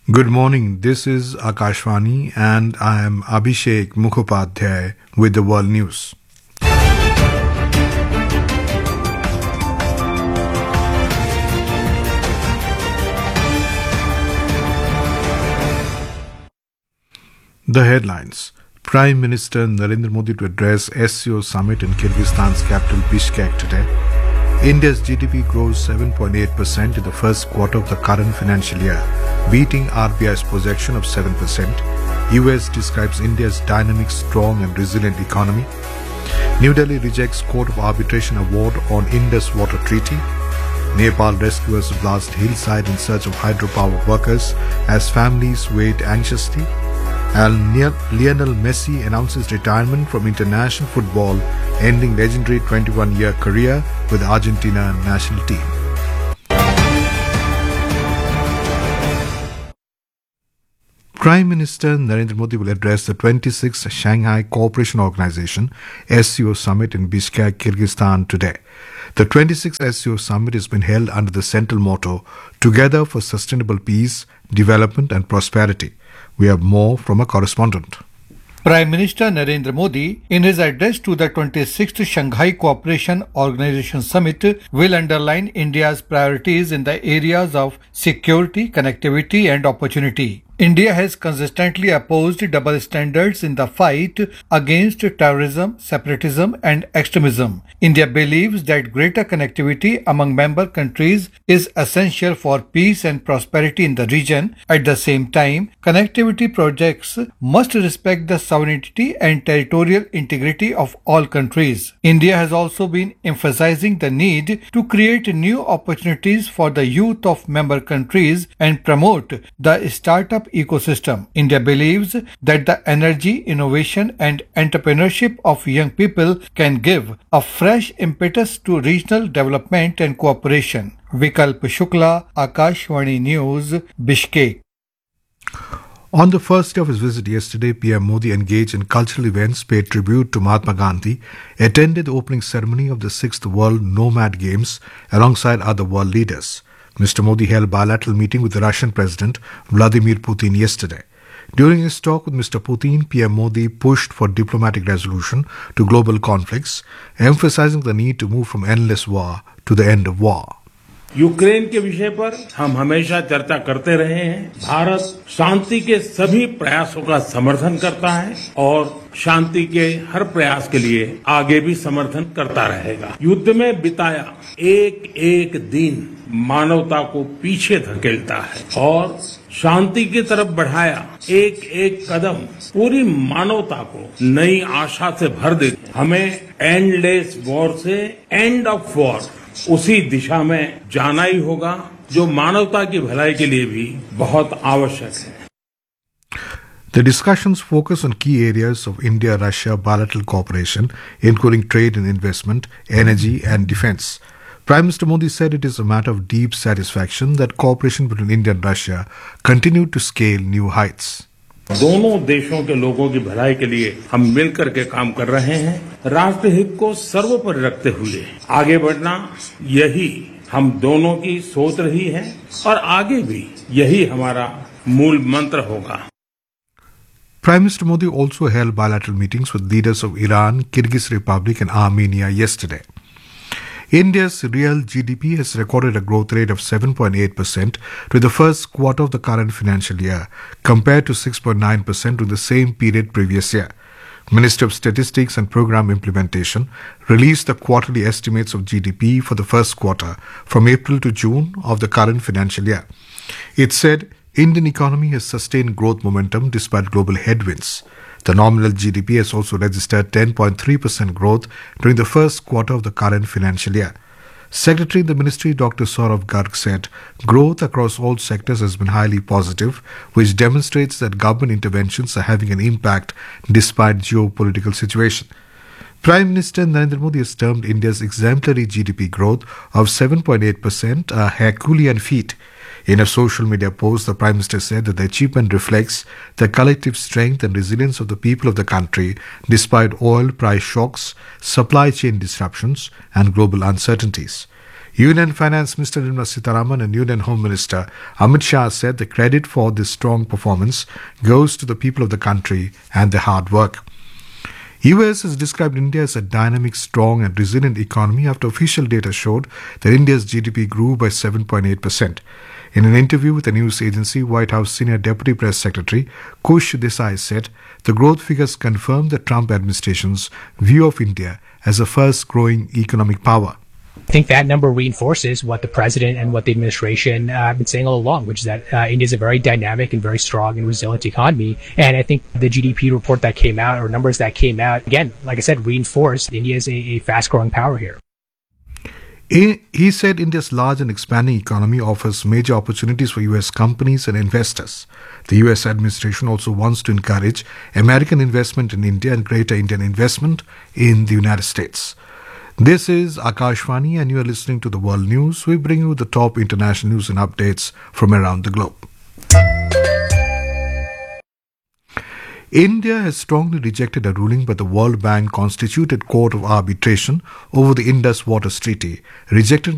Good morning. This is Akashvani and I am Abhishek Mukhopadhyay with the World News. The headlines. Prime Minister Narendra Modi to address SCO summit in Kyrgyzstan's capital Bishkek today. India's GDP grows 7.8% in the first quarter of the current financial year, beating RBI's projection of 7%. US describes India's dynamic, strong and resilient economy. New Delhi rejects Court of Arbitration award on Indus Water Treaty. Nepal rescuers blast hillside in search of hydropower workers as families wait anxiously. And Lionel Messi announces retirement from international football, ending legendary 21-year career with the Argentina national team. Prime Minister Narendra Modi will address the 26th Shanghai Cooperation Organization SCO Summit in Bishkek, Kyrgyzstan today. The 26th SCO Summit has been held under the central motto, Together for Sustainable Peace, Development and Prosperity. We have more from a correspondent. Prime Minister Narendra Modi, in his address to the 26th Shanghai Cooperation Organization Summit, will underline India's priorities in the areas of security, connectivity and opportunity. India has consistently opposed double standards in the fight against terrorism, separatism and extremism. India believes that greater connectivity among member countries is essential for peace and prosperity in the region. At the same time, connectivity projects must respect the sovereignty and territorial integrity of all countries. India has also been emphasizing the need to create new opportunities for the youth of member countries and promote the startup ecosystem. India believes that the energy, innovation and entrepreneurship of young people can give a fresh impetus to regional development and cooperation. Vikalp Shukla, Akashvani News, Bishkek. On the first day of his visit yesterday, PM Modi engaged in cultural events, paid tribute to Mahatma Gandhi, attended the opening ceremony of the 6th World Nomad Games alongside other world leaders. Mr. Modi held a bilateral meeting with the Russian President Vladimir Putin yesterday. During his talk with Mr. Putin, PM Modi pushed for diplomatic resolution to global conflicts, emphasizing the need to move from endless war to the end of war. Ukraine के विषय पर हम हमेशा चर्चा करते रहे हैं। भारत शांति के सभी प्रयासों का समर्थन करता है और शांति के हर प्रयास के लिए आगे भी समर्थन करता रहेगा। युद्ध में बिताया एक एक दिन मानवता को पीछे धकेलता है और शांति की तरफ बढ़ाया एक एक कदम पूरी मानवता को नई आशा से भर देते। हमें एंडलेस वॉर से एंड ऑफ वॉर उसी दिशा में जाना ही होगा जो मानवता की भलाई के लिए भी बहुत आवश्यक है। The discussions focus on key areas of India-Russia bilateral cooperation, including trade and investment, energy and defense. Prime Minister Modi said it is a matter of deep satisfaction that cooperation between India and Russia continued to scale new heights. दोनों देशों के लोगों की भलाई के लिए हम मिलकर के काम कर रहे हैं। राष्ट्रहित को सर्वोपरि रखते हुए आगे बढ़ना, यही हम दोनों की सोच रही है और आगे भी यही हमारा मूल मंत्र होगा। Prime Minister Modi also held bilateral meetings with leaders of Iran, Kyrgyz Republic and Armenia yesterday. India's real GDP has recorded a growth rate of 7.8% to the first quarter of the current financial year, compared to 6.9% to the same period previous year. Ministry of Statistics and Program Implementation released the quarterly estimates of GDP for the first quarter from April to June of the current financial year. It said Indian economy has sustained growth momentum despite global headwinds. The nominal GDP has also registered 10.3% growth during the first quarter of the current financial year. Secretary in the Ministry Dr. Saurav Garg said growth across all sectors has been highly positive, which demonstrates that government interventions are having an impact despite geopolitical situation. Prime Minister Narendra Modi has termed India's exemplary GDP growth of 7.8% a Herculean feat. In a social media post, the Prime Minister said that the achievement reflects the collective strength and resilience of the people of the country despite oil price shocks, supply chain disruptions and global uncertainties. Union Finance Minister Nirmala Sitharaman and Union Home Minister Amit Shah said the credit for this strong performance goes to the people of the country and their hard work. US has described India as a dynamic, strong and resilient economy after official data showed that India's GDP grew by 7.8%. In an interview with a news agency, White House Senior Deputy Press Secretary Kush Desai said the growth figures confirm the Trump administration's view of India as a first-growing economic power. I think that number reinforces what the president and what the administration have been saying all along, which is that India is a very dynamic and very strong and resilient economy. And I think the GDP report that came out, or numbers that came out, again, like I said, reinforced India is a fast-growing power here. He said India's large and expanding economy offers major opportunities for US companies and investors. The US administration also wants to encourage American investment in India and greater Indian investment in the United States. This is Akashvani and you are listening to the World News. We bring you the top international news and updates from around the globe. India has strongly rejected a ruling by the World Bank Constituted Court of Arbitration over the Indus Waters Treaty, rejecting